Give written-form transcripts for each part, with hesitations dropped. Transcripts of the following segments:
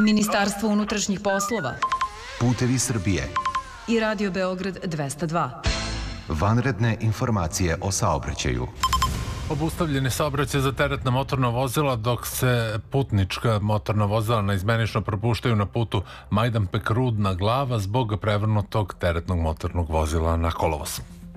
Ministarstvo unutrašnjih poslova, Putevi Srbije i Radio Beograd 202. Vanredne informacije o saobraćaju. Obustavljen je saobraćaj za teretna motorna vozila, dok se putnička motorna vozila naizmenično propuštaju na putu Majdanpek-Rudna Glava zbog prevrnutog teretnog motornog vozila na kolovoz.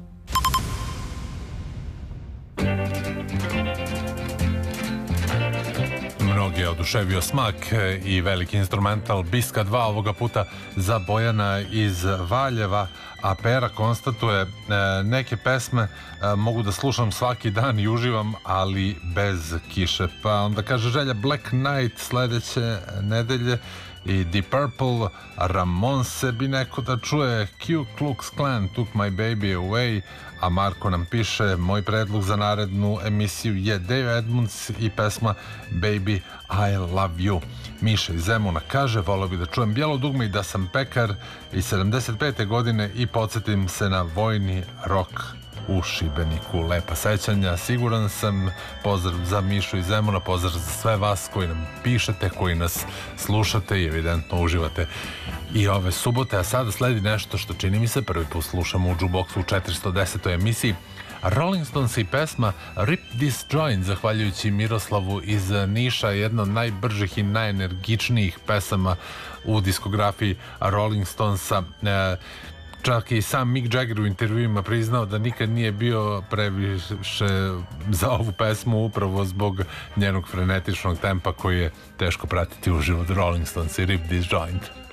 Mnogi je oduševio smak i veliki instrumental Biska 2, ovoga puta za Bojana iz Valjeva, a Pera konstatuje neke pesme mogu da slušam svaki dan i uživam, ali bez kiše. Pa onda kaže želja Black Knight sledeće nedelje i Deep Purple, Ramonse bi neko da čuje, Ku Klux Klan Took My Baby Away, a Marko nam piše moj predlog za narednu emisiju je Dave Edmunds i pesma Baby I Love You. Miša iz Zemuna kaže volio bi da čujem Bijelo dugme i da sam pekar iz 75. godine i podsjetim se na vojni rok u Šibeniku. Lepa sećanja, siguran sam. Pozdrav za Mišu iz Zemuna, pozdrav za sve vas koji nam pišete, koji nas slušate i evidentno uživate i ove subote. A sada sledi nešto što čini mi se prvi put slušamo u Jukeboxu u 410. emisiji. Rolling Stones i pesma Rip This Joint, zahvaljujući Miroslavu iz Niša, jedna od najbržih i najenergičnijih pesama u diskografiji Rolling Stonesa. Čak i sam Mick Jagger u intervjuima priznao da nikad nije bio previše za ovu pesmu upravo zbog njenog frenetičnog tempa koji je teško pratiti uživo. Rolling Stones i Rip This Joint.